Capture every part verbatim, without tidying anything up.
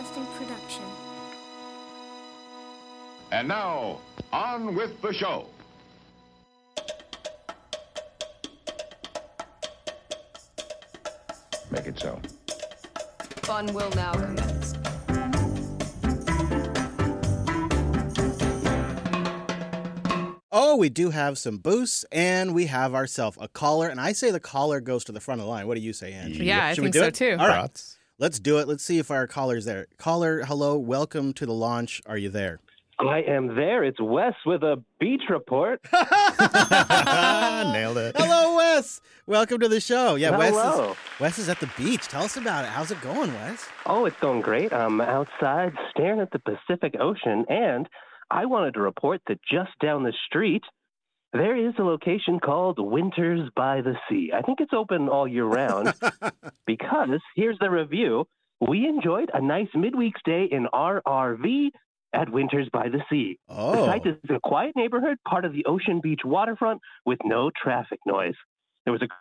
Broadcasting production. And now, on with the show. Make it so. Fun will now commence. Oh, we do have some boosts, and we have ourselves a caller. And I say the caller goes to the front of the line. What do you say, Angie? Yeah, I Should we think do so it? too. All right, let's do it. Let's see if our caller's there. Caller, hello, welcome to the launch. Are you there? I am there. It's Wes with a beach report. Nailed it. Hello, Wes. Welcome to the show. Yeah, Wes Hello. is, Wes is at the beach. Tell us about it. How's it going, Wes? Oh, it's going great. I'm outside staring at the Pacific Ocean, and I wanted to report that just down the street, there is a location called Winters by the Sea. I think it's open all year round because, here's the review, we enjoyed a nice midweek stay in our R V at Winters by the Sea. Oh. The site is a quiet neighborhood, part of the Ocean Beach waterfront with no traffic noise. There was a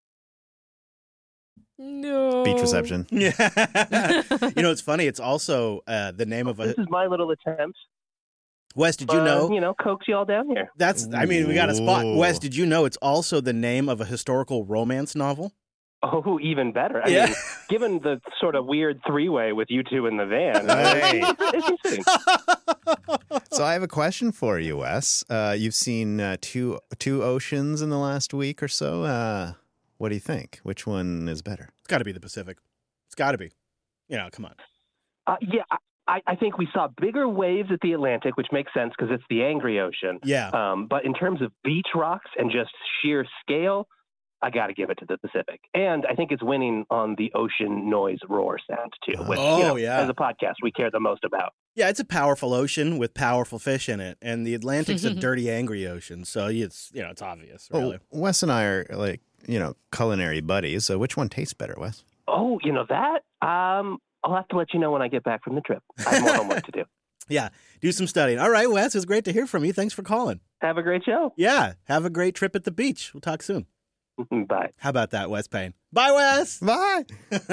No. Beach reception. Yeah. You know, it's funny. It's also uh, the name of a... This is my little attempt. Wes, did you uh, know? You know, coax you all down here. That's, I mean, we got a spot. Ooh. Wes, did you know it's also the name of a historical romance novel? Oh, even better. I Yeah. mean, given the sort of weird three-way with you two in the van, Hey. it's interesting. So I have a question for you, Wes. Uh, you've seen uh, two two oceans in the last week or so. Uh, what do you think? Which one is better? It's got to be the Pacific. It's got to be. You know, come on. Uh, yeah, I, I think we saw bigger waves at the Atlantic, which makes sense because it's the angry ocean. Yeah. Um, but in terms of beach rocks and just sheer scale, I got to give it to the Pacific. And I think it's winning on the ocean noise roar sound, too, which, Oh, you know, yeah. as a podcast, we care the most about. Yeah, it's a powerful ocean with powerful fish in it, and the Atlantic's a dirty, angry ocean, so it's you know it's obvious, really. Well, Wes and I are like, you know, culinary buddies. So which one tastes better, Wes? Oh, you know that? Um, I'll have to let you know when I get back from the trip. I have more homework to do. Yeah, do some studying. All right, Wes, it was great to hear from you. Thanks for calling. Have a great show. Yeah, have a great trip at the beach. We'll talk soon. Bye. How about that, Wes Payne? Bye, Wes. Bye.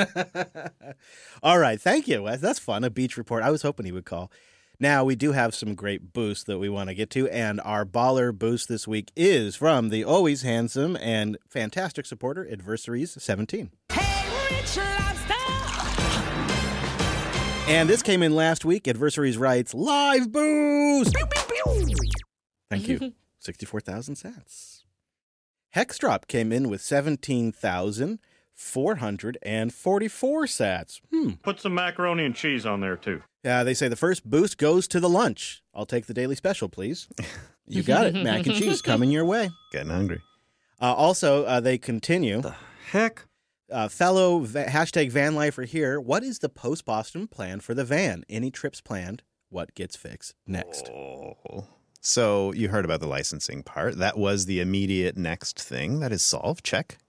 All right, thank you, Wes. That's fun. A beach report. I was hoping he would call. Now, we do have some great boosts that we want to get to, and our baller boost this week is from the always handsome and fantastic supporter, Adversaries seventeen. And this came in last week. Adversaries writes, live boost! Thank you. sixty-four thousand sats. Hexdrop came in with seventeen thousand four hundred forty-four sats. Hmm. Put some macaroni and cheese on there, too. Yeah, they say the first boost goes to the lunch. I'll take the daily special, please. You got it. Mac and cheese coming your way. Getting hungry. Uh, also, uh, they continue. The heck? Uh, fellow va- hashtag van lifer here. What is the post-Boston plan for the van? Any trips planned? What gets fixed next? Oh. So you heard about the licensing part. That was the immediate next thing. That is solved. Check.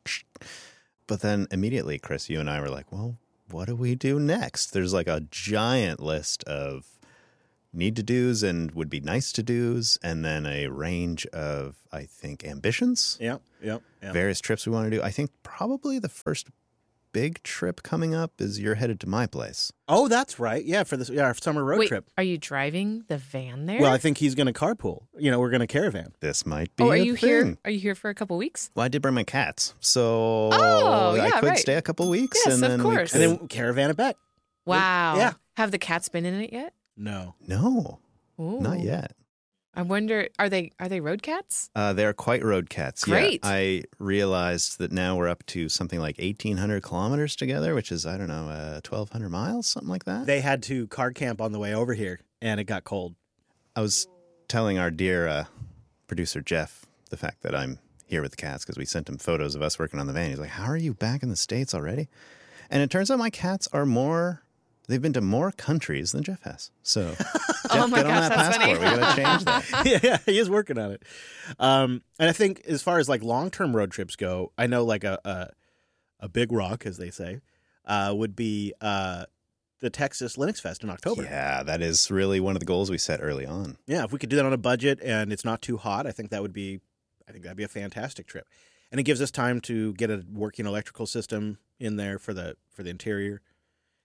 But then immediately, Chris, you and I were like, well, what do we do next? There's like a giant list of need to do's and would be nice to do's, and then a range of, I think, ambitions. Yep, yep, yep. Various trips we want to do. I think probably the first big trip coming up is you're headed to my place. Oh, that's right. Yeah, for this yeah, our summer road Wait, trip. are you driving the van there? Well, I think he's going to carpool. You know, we're going to caravan. This might be oh, are a you thing. here? Are you here for a couple weeks? Well, I did bring my cats, so Oh, I yeah, could right. stay a couple weeks. Yes, and of then course. We And could... then caravan it back. Wow. Yeah. Have the cats been in it yet? No. No, Ooh. not yet. I wonder, are they are they road cats? Uh, they're quite road cats. Great. Yeah, I realized that now we're up to something like eighteen hundred kilometers together, which is, I don't know, uh, twelve hundred miles, something like that. They had to car camp on the way over here, and it got cold. I was telling our dear uh, producer, Jeff, the fact that I'm here with the cats because we sent him photos of us working on the van. He's like, how are you back in the States already? And it turns out my cats are more... They've been to more countries than Jeff has. So, Jeff, Oh my get on gosh, that that's passport. funny. We got to change that. yeah, yeah, he is working on it. Um, and I think as far as like long-term road trips go, I know like a a, a big rock, as they say, uh, would be uh, the Texas Linux Fest in October. Yeah, that is really one of the goals we set early on. Yeah, if we could do that on a budget and it's not too hot, I think that would be, I think that'd be a fantastic trip. And it gives us time to get a working electrical system in there for the for the interior.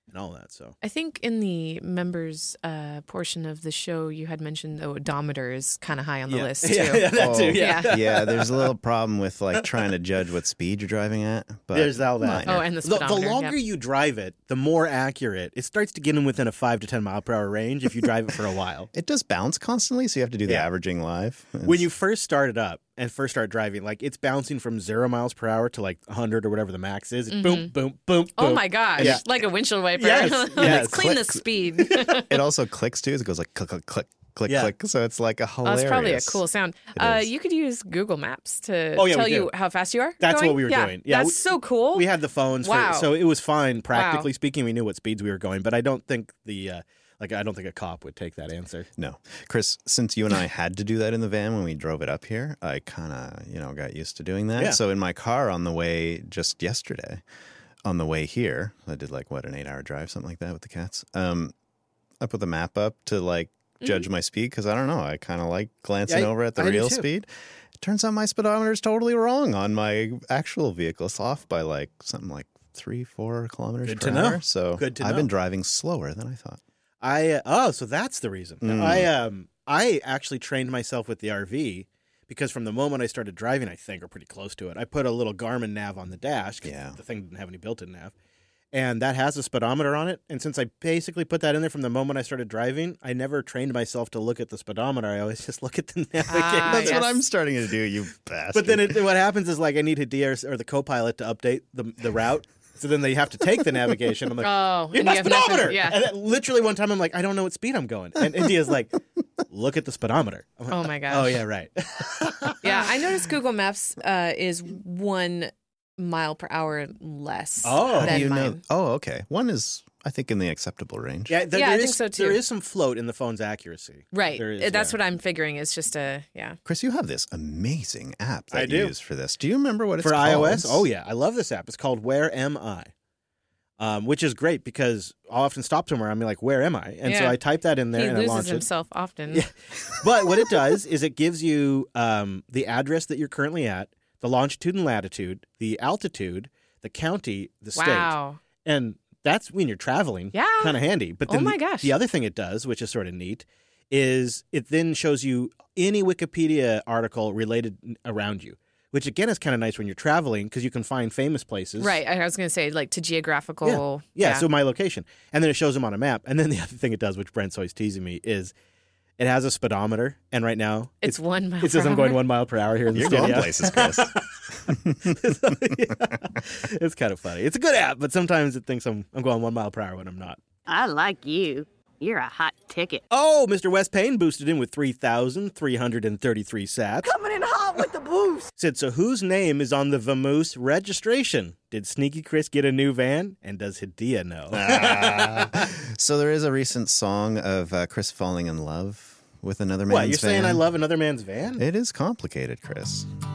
and all that. So I think in the members uh, portion of the show, you had mentioned the odometer is kind of high on the yeah. list too. Yeah, yeah, that Oh, too. Yeah. yeah. Yeah, there's a little problem with like trying to judge what speed you're driving at. But There's all that. Oh, and the The, the speedometer. longer yep. you drive it, the more accurate it starts to get in within a five to ten mile per hour range if you drive it for a while. it does bounce constantly, so you have to do the Yeah. averaging live. When you first start it up and first start driving, like it's bouncing from zero miles per hour to like one hundred or whatever the max is. It's boom, boom, boom, boom. Oh my gosh! Yeah. Like a windshield wiper. Yes, Let's yes. clean the Clicks. speed. it also clicks too. It goes like click, click, click, click, Yeah. click. So it's like a Oh, hilarious. that's probably a cool sound. It Uh, is. you could use Google Maps to Oh, yeah, tell we you do. how fast you are. That's going. what we were yeah, doing. Yeah, that's we- so cool. We had the phones, Wow. for, so it was fine. Practically speaking, we knew what speeds we were going, but I don't think the uh, like I don't think a cop would take that answer. No. Chris, since you and I had to do that in the van when we drove it up here, I kind of, you know, got used to doing that. Yeah. So in my car on the way just yesterday, on the way here, I did like, what, an eight hour drive, something like that with the cats. Um, I put the map up to like judge my speed because I don't know. I kind of like glancing Yeah, I- over at the I do real too. speed. It turns out my speedometer is totally wrong on my actual vehicle. It's off by like something like three, four kilometers Good per to know. hour. So Good to I've know. been driving slower than I thought. I uh, oh, so that's the reason. Mm. I um I actually trained myself with the R V because from the moment I started driving, I think, or pretty close to it, I put a little Garmin nav on the dash. 'Cause Yeah. the thing didn't have any built-in nav, and that has a speedometer on it. And since I basically put that in there from the moment I started driving, I never trained myself to look at the speedometer. I always just look at the navigation. Ah, That's what yes. I'm starting to do, you bastard. But then it, what happens is like I need Hadia or, or the co-pilot to update the the route. So then they have to take the navigation. I'm like, Oh, "Here's and my you have nothing- speedometer!" yeah. And then literally one time I'm like, I don't know what speed I'm going. And India's like, look at the speedometer. I'm like, Oh my gosh. oh yeah, right. Yeah, I noticed Google Maps uh, is one mile per hour less. Oh. How than do you mine. know? Oh, okay. One is, I think, in the acceptable range. Yeah, there, Yeah, I there think is- so, too. There is some float in the phone's accuracy. Right. There is, Uh, That's yeah. what I'm figuring. It's just a yeah. Chris, you have this amazing app that I you do. use for this. Do you remember what it's For called? iOS. Oh yeah, I love this app. It's called Where Am I? Um, which is great because I'll often stop somewhere. I'm like, where am I? And so Yeah. I type that in there He and I loses launch it. himself often. Yeah. But what it does is it gives you um, the address that you're currently at, the longitude and latitude, the altitude, the county, the state. Wow. And that's when you're traveling. Yeah. Kind of handy. But Oh then my the- gosh. the other thing it does, which is sort of neat, is it then shows you any Wikipedia article related around you, which again is kind of nice when you're traveling because you can find famous places. Right. I was going to say like to geographical. Yeah, so my location. And then it shows them on a map. And then the other thing it does, which Brent's always teasing me, is it has a speedometer. And right now, It's one mile It says per I'm going hour. one mile per hour here in the You're studio. going places, Chris. Yeah. It's kind of funny. It's a good app, but sometimes it thinks I'm, I'm going one mile per hour when I'm not. I like you. You're a hot ticket. Oh, Mister West Payne boosted in with three thousand three hundred thirty-three sats. Coming in hot with the boost. Said, so whose name is on the Vamoose registration? Did Sneaky Chris get a new van? And does Hadia know? Ah. So there is a recent song of uh, Chris falling in love with another man's What, you're saying van. I love another man's van? It is complicated, Chris.